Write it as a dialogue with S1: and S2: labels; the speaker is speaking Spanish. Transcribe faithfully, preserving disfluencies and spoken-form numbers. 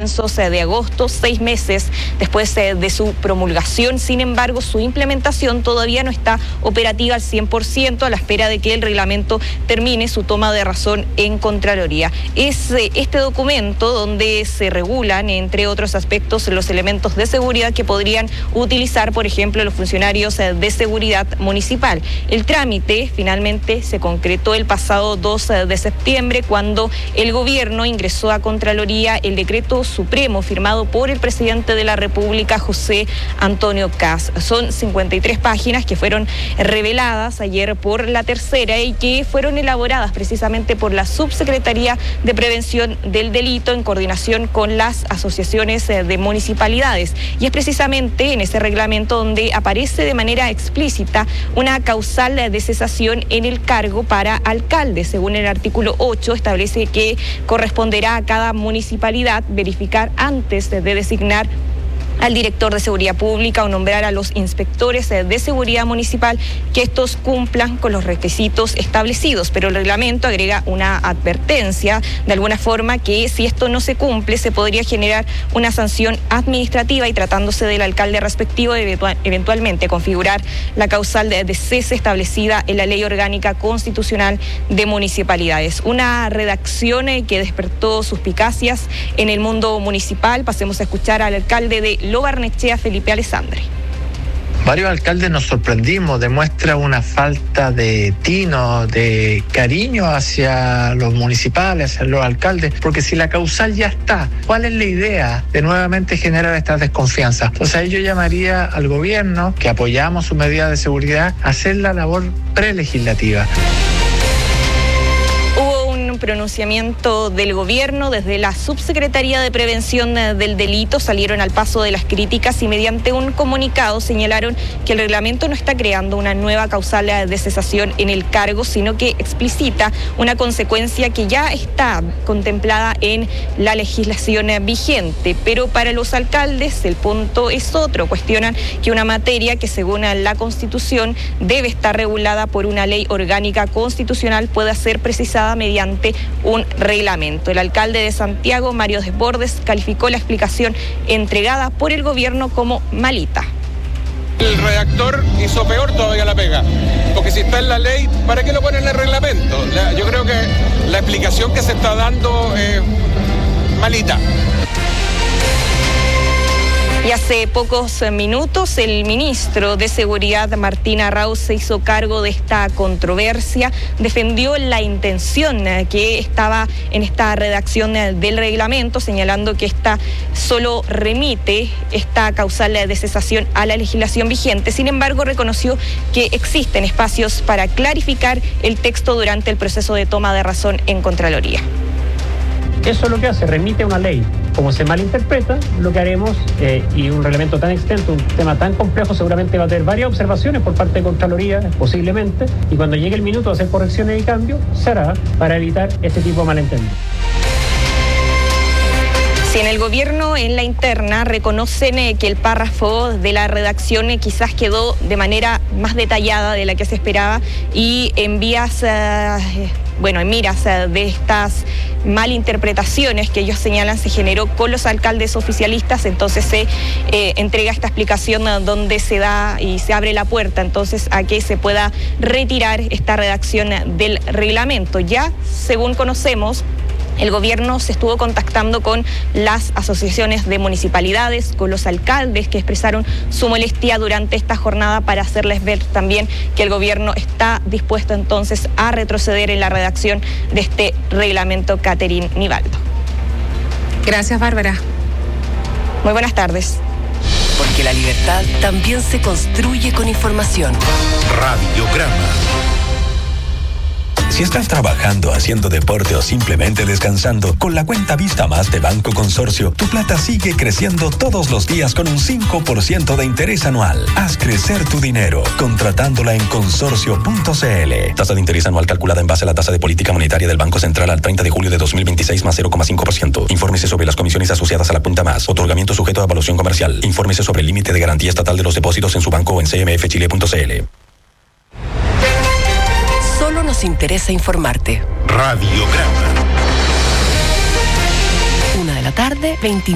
S1: comienzos de agosto, seis meses después de su promulgación. Sin embargo, su implementación todavía no está operativa al cien por ciento a la espera de que el reglamento termine su toma de razón en Contraloría. Es este documento donde se regulan, entre otros aspectos, los elementos de seguridad que podrían utilizar, por ejemplo, los funcionarios de seguridad municipal. El trámite finalmente se concretó el pasado dos de septiembre, cuando el gobierno ingresó a Contraloría el decreto supremo firmado por el presidente de la República, José Antonio Kast. Son cincuenta y tres páginas que fueron reveladas ayer por La Tercera y que fueron elaboradas precisamente por la Subsecretaría de Prevención del Delito en coordinación con las asociaciones de municipalidades. Y es precisamente en ese reglamento donde aparece de manera explícita una causal de cesación en el cargo para alcalde. Según el artículo ocho, establece que corresponderá a cada municipalidad verificar antes de designar al director de seguridad pública o nombrar a los inspectores de seguridad municipal que estos cumplan con los requisitos establecidos. Pero el reglamento agrega una advertencia, de alguna forma, que si esto no se cumple se podría generar una sanción administrativa y, tratándose del alcalde respectivo, eventualmente configurar la causal de cese establecida en la Ley Orgánica Constitucional de Municipalidades. Una redacción que despertó suspicacias en el mundo municipal. Pasemos a escuchar al alcalde de Lo Barnechea, Felipe Alessandri.
S2: Varios alcaldes nos sorprendimos, demuestra una falta de tino, de cariño hacia los municipales, hacia los alcaldes, porque si la causal ya está, ¿cuál es la idea de nuevamente generar esta desconfianza? Entonces ahí yo llamaría al gobierno, que apoyamos su medida de seguridad, a hacer la labor prelegislativa.
S1: Pronunciamiento del gobierno. Desde la Subsecretaría de Prevención del Delito salieron al paso de las críticas y mediante un comunicado señalaron que el reglamento no está creando una nueva causal de cesación en el cargo, sino que explicita una consecuencia que ya está contemplada en la legislación vigente. Pero para los alcaldes el punto es otro. Cuestionan que una materia que, según la Constitución, debe estar regulada por una ley orgánica constitucional pueda ser precisada mediante un reglamento. El alcalde de Santiago, Mario Desbordes, calificó la explicación entregada por el gobierno como malita.
S3: El redactor hizo peor todavía la pega, porque si está en la ley, ¿para qué lo ponen en el reglamento? La, yo creo que la explicación que se está dando es malita.
S1: Y hace pocos minutos el ministro de Seguridad, Martín Arauz, se hizo cargo de esta controversia, defendió la intención que estaba en esta redacción del reglamento, señalando que esta solo remite esta causal de cesación a la legislación vigente. Sin embargo, reconoció que existen espacios para clarificar el texto durante el proceso de toma de razón en Contraloría.
S4: Eso es lo que hace, remite a una ley. Como se malinterpreta, lo que haremos, eh, y un reglamento tan extenso, un tema tan complejo, seguramente va a tener varias observaciones por parte de Contraloría, posiblemente, y cuando llegue el minuto de hacer correcciones y cambios, se hará para evitar este tipo de malentendidos.
S1: Si en el gobierno, en la interna, reconocen eh, que el párrafo de la redacción eh, quizás quedó de manera más detallada de la que se esperaba y en vías, eh, bueno, en miras eh, de estas malinterpretaciones que ellos señalan se generó con los alcaldes oficialistas, entonces se eh, entrega esta explicación eh, donde se da y se abre la puerta entonces a que se pueda retirar esta redacción eh, del reglamento. Ya, según conocemos, el gobierno se estuvo contactando con las asociaciones de municipalidades, con los alcaldes que expresaron su molestia durante esta jornada para hacerles ver también que el gobierno está dispuesto entonces a retroceder en la redacción de este reglamento. Catherine Nivaldo.
S5: Gracias, Bárbara.
S1: Muy buenas tardes.
S6: Porque la libertad también se construye con información.
S7: Radiograma. Si estás trabajando, haciendo deporte o simplemente descansando, con la cuenta Vista Más de Banco Consorcio, tu plata sigue creciendo todos los días con un cinco por ciento de interés anual. Haz crecer tu dinero, contratándola en consorcio punto c l. Tasa de interés anual calculada en base a la tasa de política monetaria del Banco Central al treinta de julio de dos mil veintiséis más cero coma cinco por ciento. Infórmese sobre las comisiones asociadas a la cuenta Más. Otorgamiento sujeto a evaluación comercial. Infórmese sobre el límite de garantía estatal de los depósitos en su banco o en c m f chile punto c l.
S6: Solo nos interesa informarte.
S7: Radiograma.
S6: Una de la tarde, veintinueve.